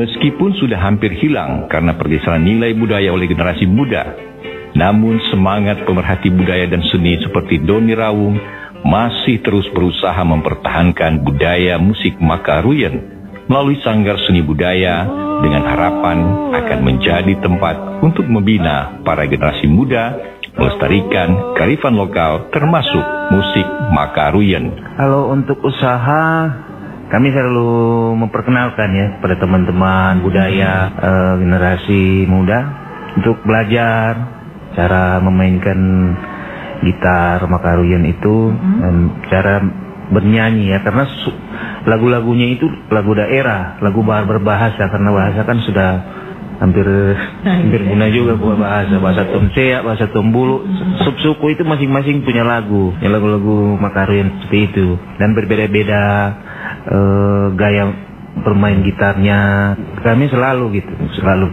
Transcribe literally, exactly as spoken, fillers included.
Meskipun sudah hampir hilang karena pergeseran nilai budaya oleh generasi muda, namun semangat pemerhati budaya dan seni seperti Doni Rawung masih terus berusaha mempertahankan budaya musik Makaruyen melalui Sanggar Seni Budaya dengan harapan akan menjadi tempat untuk membina para generasi muda, melestarikan kearifan lokal termasuk musik Makaruyen. Kalau untuk usaha, kami selalu memperkenalkan ya pada teman-teman budaya eh, generasi muda untuk belajar cara memainkan gitar Makaruyen itu, mm-hmm. dan cara bernyanyi ya, karena su- lagu-lagunya itu lagu daerah, lagu berbahasa, karena bahasa kan sudah hampir hampir punah juga buat bahasa bahasa Tomsea, bahasa Tombulu, sub-suku itu masing-masing punya lagu, ya lagu-lagu Makaruyen seperti itu, dan berbeda-beda uh, gaya bermain gitarnya. Kami selalu gitu, selalu